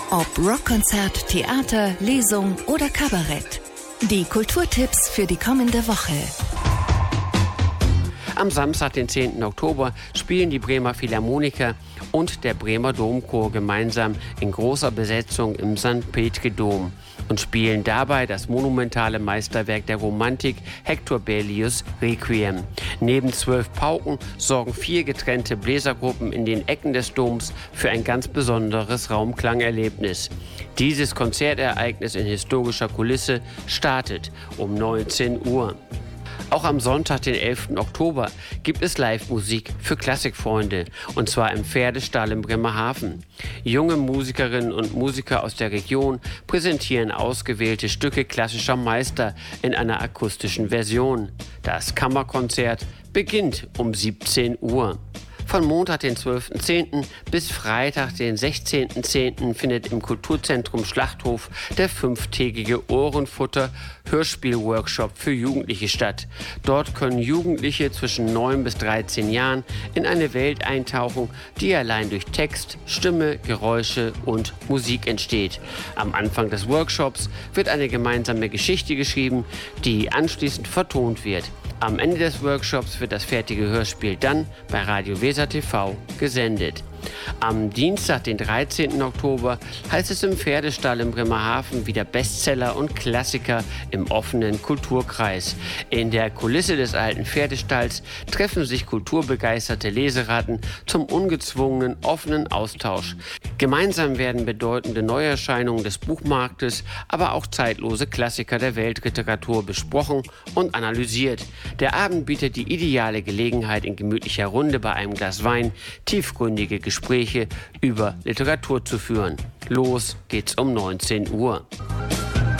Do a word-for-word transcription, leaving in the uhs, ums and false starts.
Ob Rockkonzert, Theater, Lesung oder Kabarett. Die Kulturtipps für die kommende Woche. Am Samstag, den zehnten Oktober, spielen die Bremer Philharmoniker und der Bremer Domchor gemeinsam in großer Besetzung im Sankt Petri-Dom und spielen dabei das monumentale Meisterwerk der Romantik Hector Berlioz' Requiem. Neben zwölf Pauken sorgen vier getrennte Bläsergruppen in den Ecken des Doms für ein ganz besonderes Raumklangerlebnis. Dieses Konzertereignis in historischer Kulisse startet um neunzehn Uhr. Auch am Sonntag, den elften Oktober, gibt es Live-Musik für Klassikfreunde, und zwar im Pferdestall in Bremerhaven. Junge Musikerinnen und Musiker aus der Region präsentieren ausgewählte Stücke klassischer Meister in einer akustischen Version. Das Kammerkonzert beginnt um siebzehn Uhr. Von Montag, den zwölften zehnten bis Freitag, den sechzehnten zehnten findet im Kulturzentrum Schlachthof der fünftägige Ohrenfutter-Hörspiel-Workshop für Jugendliche statt. Dort können Jugendliche zwischen neun bis dreizehn Jahren in eine Welt eintauchen, die allein durch Text, Stimme, Geräusche und Musik entsteht. Am Anfang des Workshops wird eine gemeinsame Geschichte geschrieben, die anschließend vertont wird. Am Ende des Workshops wird das fertige Hörspiel dann bei Radio Weser T V gesendet. Am Dienstag, den dreizehnten Oktober, heißt es im Pferdestall in Bremerhaven wieder Bestseller und Klassiker im offenen Kulturkreis. In der Kulisse des alten Pferdestalls treffen sich kulturbegeisterte Leseratten zum ungezwungenen, offenen Austausch. Gemeinsam werden bedeutende Neuerscheinungen des Buchmarktes, aber auch zeitlose Klassiker der Weltliteratur besprochen und analysiert. Der Abend bietet die ideale Gelegenheit, in gemütlicher Runde bei einem Glas Wein tiefgründige Gespräche über Literatur zu führen. Los geht's um neunzehn Uhr.